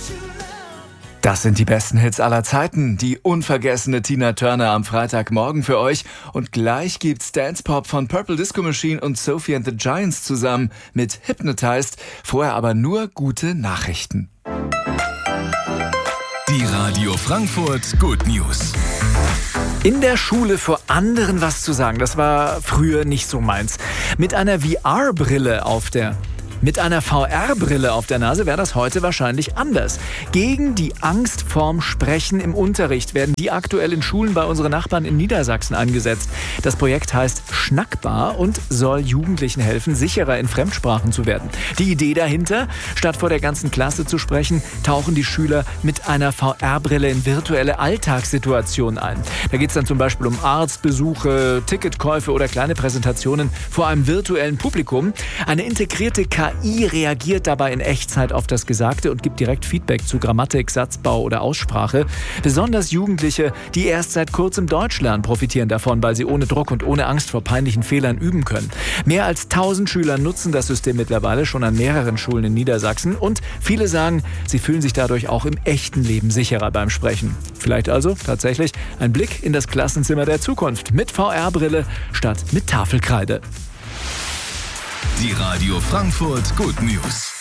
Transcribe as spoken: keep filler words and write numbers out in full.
Das sind die besten Hits aller Zeiten. Die unvergessene Tina Turner am Freitagmorgen für euch. Und gleich gibt's Dance Pop von Purple Disco Machine und Sophie and the Giants zusammen mit Hypnotized. Vorher aber nur gute Nachrichten. Die Radio Frankfurt Good News. In der Schule vor anderen was zu sagen, das war früher nicht so meins. Mit einer V R-Brille auf der... Mit einer V R-Brille auf der Nase wäre das heute wahrscheinlich anders. Gegen die Angst vorm Sprechen im Unterricht werden die aktuell in Schulen bei unseren Nachbarn in Niedersachsen eingesetzt. Das Projekt heißt Schnackbar und soll Jugendlichen helfen, sicherer in Fremdsprachen zu werden. Die Idee dahinter: Statt vor der ganzen Klasse zu sprechen, tauchen die Schüler mit einer V R-Brille in virtuelle Alltagssituationen ein. Da geht es dann zum Beispiel um Arztbesuche, Ticketkäufe oder kleine Präsentationen vor einem virtuellen Publikum. Eine integrierte K I reagiert dabei in Echtzeit auf das Gesagte und gibt direkt Feedback zu Grammatik, Satzbau oder Aussprache. Besonders Jugendliche, die erst seit kurzem Deutsch lernen, profitieren davon, weil sie ohne Druck und ohne Angst vor peinlichen Fehlern üben können. Mehr als tausend Schüler nutzen das System mittlerweile schon an mehreren Schulen in Niedersachsen und viele sagen, sie fühlen sich dadurch auch im echten Leben sicherer beim Sprechen. Vielleicht also tatsächlich ein Blick in das Klassenzimmer der Zukunft mit V R-Brille statt mit Tafelkreide. Die Radio Frankfurt Good News.